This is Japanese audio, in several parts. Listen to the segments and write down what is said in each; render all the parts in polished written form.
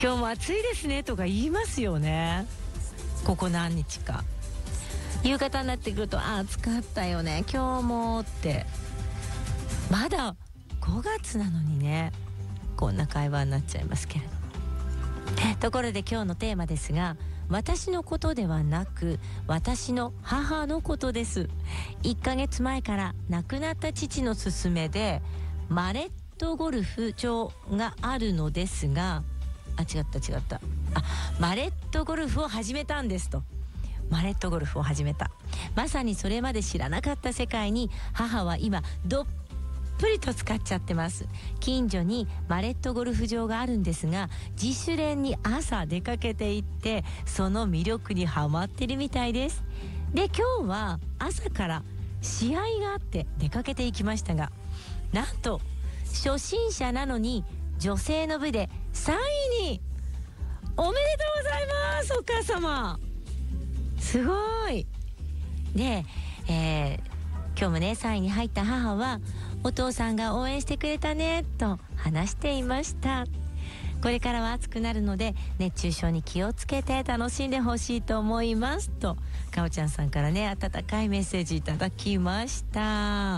今日も暑いですねとか言いますよね。ここ何日か夕方になってくると暑かったよね今日もって。まだ5月なのにね、こんな会話になっちゃいますけれども。ところで今日のテーマですが、私のことではなく私の母のことです。1ヶ月前から亡くなった父の勧めでマレットゴルフ場があるのですが、違ったマレットゴルフを始めたんですと。マレットゴルフを始めた。まさにそれまで知らなかった世界に母は今どっぷりと使っちゃってます。近所にマレットゴルフ場があるんですが、自主練に朝出かけていってその魅力にハマってるみたいです。で、今日は朝から試合があって出かけていきましたが、なんと初心者なのに女性の部で3位に。おめでとうございます、お母様。すごい。で、今日もね3位に入った母はお父さんが応援してくれたねと話していました。これからは暑くなるので熱中症に気をつけて楽しんでほしいと思いますと、かおちゃんさんからね温かいメッセージいただきました。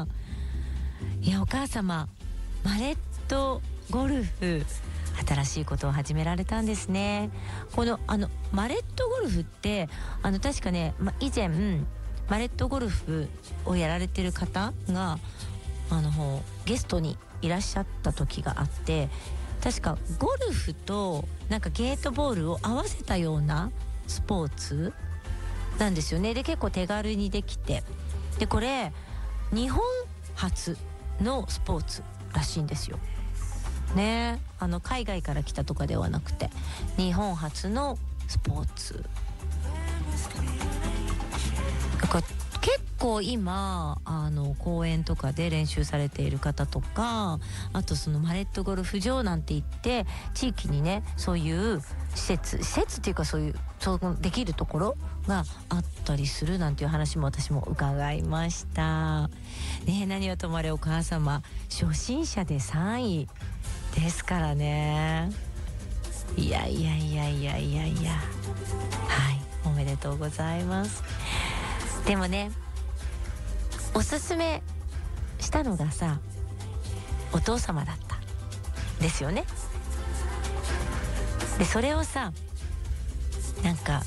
いや、お母様マレットゴルフ新しいことを始められたんですね。このマレットゴルフって確かね、以前マレットゴルフをやられてる方がゲストにいらっしゃった時があって、確かゴルフとなんかゲートボールを合わせたようなスポーツなんですよね。で、結構手軽にできて、でこれ日本初のスポーツらしいんですよね。海外から来たとかではなくて日本初のスポーツ。結構今公園とかで練習されている方とか、あとそのマレットゴルフ場なんて言って地域にねそういう施設っていうかそうできるところがあったりするなんていう話も私も伺いましたね。何はともあれお母様初心者で3位ですからね。いや、はい、おめでとうございます。でもね、おすすめしたのがさ、お父様だったですよね。で、それをさ、なんか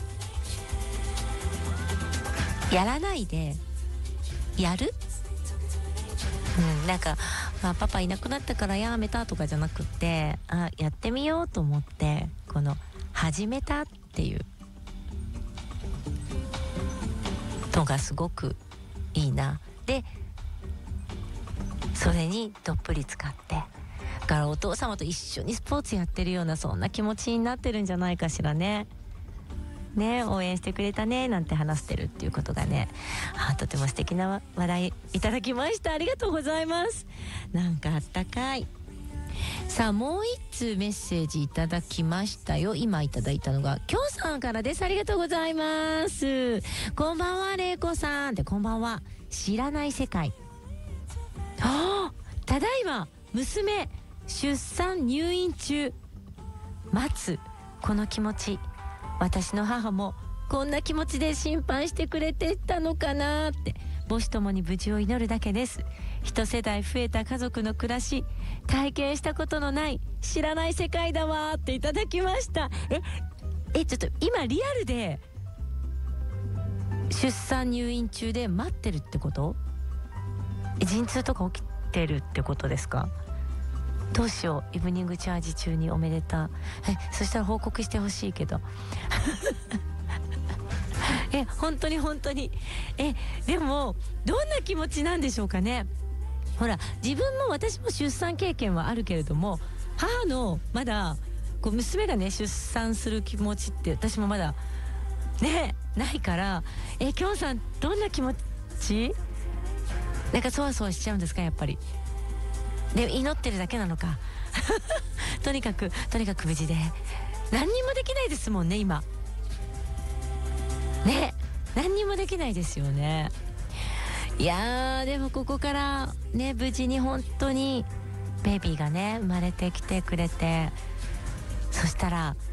やらないでやる、なんか、パパいなくなったからやめたとかじゃなくって、やってみようと思ってこの始めたっていうのがすごくいいな。で、それにどっぷり使って、だからお父様と一緒にスポーツやってるようなそんな気持ちになってるんじゃないかしらね。応援してくれたねなんて話してるっていうことがね、とても素敵な話題いただきました。ありがとうございます。なんかあったかい。さあ、もう一通メッセージいただきましたよ。今いただいたのがきょうさんからです。ありがとうございます。こんばんは、れいこさん。で、こんばんは。知らない世界。ただいま娘出産入院中。待つこの気持ち、私の母もこんな気持ちで心配してくれてたのかなって、母子ともに無事を祈るだけです。一世代増えた家族の暮らし、体験したことのない知らない世界だわっていただきました。ちょっと今リアルで出産入院中で待ってるってこと？陣痛とか起きてるってことですか？どうしよう、イブニングチャージ中におめでた。そしたら報告してほしいけど本当にでもどんな気持ちなんでしょうかね。ほら、私も出産経験はあるけれども、母のまだこう娘がね出産する気持ちって私もまだねないから、きょんさんどんな気持ち？なんかそわそわしちゃうんですか、やっぱり。で、祈ってるだけなのかとにかく無事で。何にもできないですもんね今ね。何にもできないですよね。いやー、でもここからね無事に本当にベイビーがね生まれてきてくれて、そしたら